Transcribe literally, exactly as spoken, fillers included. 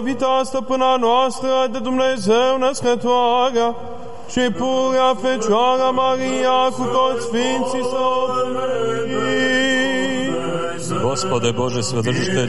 Vita stăpâna noastră de Dumnezeu născătoarea și purea Fecioara Maria cu toți Sfinții să o Gospode Bože, svetoziteľu